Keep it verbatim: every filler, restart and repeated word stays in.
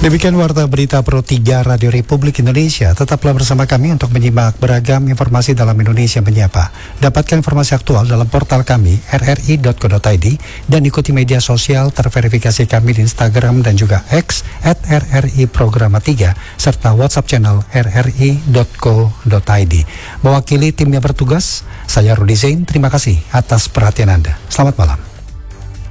Demikian Warta Berita Pro tiga Radio Republik Indonesia. Tetaplah bersama kami untuk menyimak beragam informasi dalam Indonesia Menyapa. Dapatkan informasi aktual dalam portal kami r r i dot co dot i d dan ikuti media sosial terverifikasi kami di Instagram dan juga X at r r i programa tiga serta WhatsApp channel r r i dot co dot i d. Mewakili tim yang bertugas, saya Rudi Zain. Terima kasih atas perhatian Anda. Selamat malam.